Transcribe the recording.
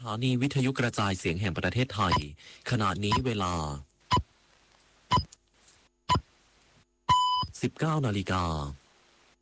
ถานีวิทยุกระจายเสียงแห่งประเทศไทยขณะนี้เวลา 19 นาฬิกา